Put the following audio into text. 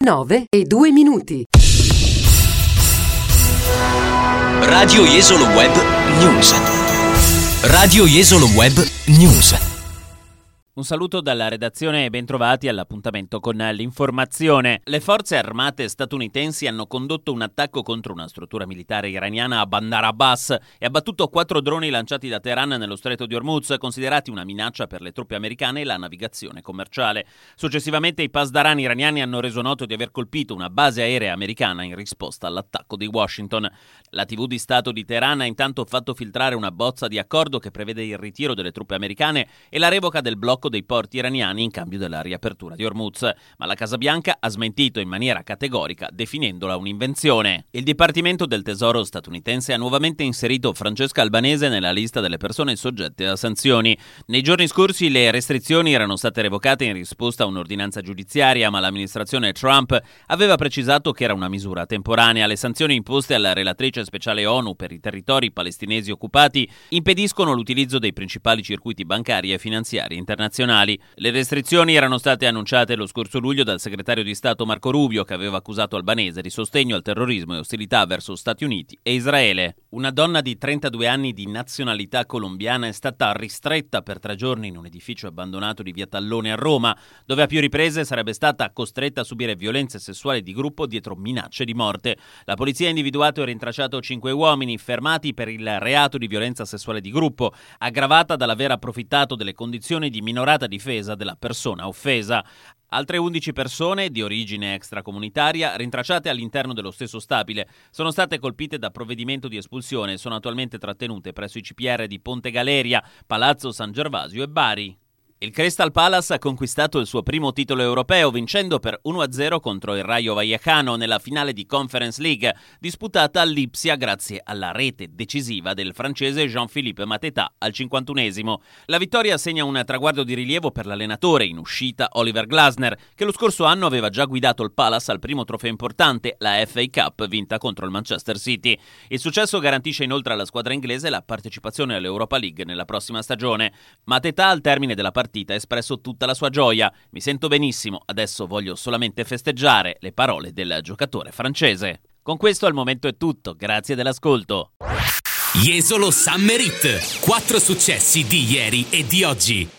9:02. Radio Jesolo Web News. Radio Jesolo Web News. Un saluto dalla redazione e bentrovati all'appuntamento con l'informazione. Le forze armate statunitensi hanno condotto un attacco contro una struttura militare iraniana a Bandar Abbas e abbattuto 4 droni lanciati da Teheran nello stretto di Hormuz, considerati una minaccia per le truppe americane e la navigazione commerciale. Successivamente i pasdaran iraniani hanno reso noto di aver colpito una base aerea americana in risposta all'attacco di Washington. La TV di Stato di Teheran ha intanto fatto filtrare una bozza di accordo che prevede il ritiro delle truppe americane e la revoca del blocco dei porti iraniani in cambio della riapertura di Hormuz, ma la Casa Bianca ha smentito in maniera categorica, definendola un'invenzione. Il Dipartimento del Tesoro statunitense ha nuovamente inserito Francesca Albanese nella lista delle persone soggette a sanzioni. Nei giorni scorsi le restrizioni erano state revocate in risposta a un'ordinanza giudiziaria, ma l'amministrazione Trump aveva precisato che era una misura temporanea. Le sanzioni imposte alla relatrice speciale ONU per i territori palestinesi occupati impediscono l'utilizzo dei principali circuiti bancari e finanziari internazionali. Le restrizioni erano state annunciate lo scorso luglio dal segretario di Stato Marco Rubio, che aveva accusato Albanese di sostegno al terrorismo e ostilità verso Stati Uniti e Israele. Una donna di 32 anni di nazionalità colombiana è stata ristretta per 3 giorni in un edificio abbandonato di via Tallone a Roma, dove a più riprese sarebbe stata costretta a subire violenze sessuali di gruppo dietro minacce di morte. La polizia ha individuato e rintracciato 5 uomini fermati per il reato di violenza sessuale di gruppo, aggravata dall'aver approfittato delle condizioni di minorata difesa della persona offesa. Altre 11 persone di origine extracomunitaria, rintracciate all'interno dello stesso stabile, sono state colpite da provvedimento di espulsione e sono attualmente trattenute presso i CPR di Ponte Galeria, Palazzo San Gervasio e Bari. Il Crystal Palace ha conquistato il suo primo titolo europeo vincendo per 1-0 contro il Rayo Vallecano nella finale di Conference League disputata a Lipsia grazie alla rete decisiva del francese Jean-Philippe Mateta al 51esimo. La vittoria segna un traguardo di rilievo per l'allenatore in uscita Oliver Glasner, che lo scorso anno aveva già guidato il Palace al primo trofeo importante, la FA Cup vinta contro il Manchester City. Il successo garantisce inoltre alla squadra inglese la partecipazione all'Europa League nella prossima stagione. Mateta al termine della partita ha espresso tutta la sua gioia. Mi sento benissimo, adesso voglio solamente festeggiare, le parole del giocatore francese. Con questo al momento è tutto, grazie dell'ascolto. Jesolo Summer Hit, 4 successi di ieri e di oggi.